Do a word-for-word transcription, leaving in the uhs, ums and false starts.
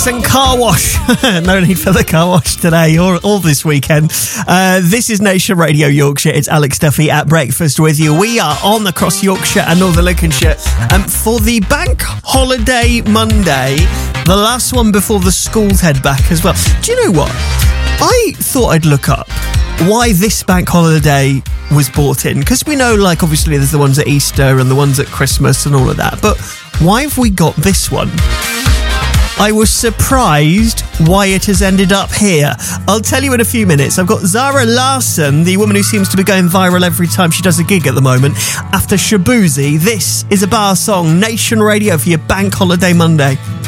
And car wash. No need for the car wash today or, or this weekend. Uh, this is Nation Radio Yorkshire. It's Alex Duffy at breakfast with you. We are on across Yorkshire and Northern Lincolnshire um, for the Bank Holiday Monday, the last one before the schools head back as well. Do you know what? I thought I'd look up why this bank holiday was brought in, because we know, like, obviously there's the ones at Easter and the ones at Christmas and all of that, but why have we got this one? I was surprised why it has ended up here. I'll tell you in a few minutes. I've got Zara Larsson, the woman who seems to be going viral every time she does a gig at the moment, after Shabuzi. This is a bar song, Nation Radio for your Bank Holiday Monday.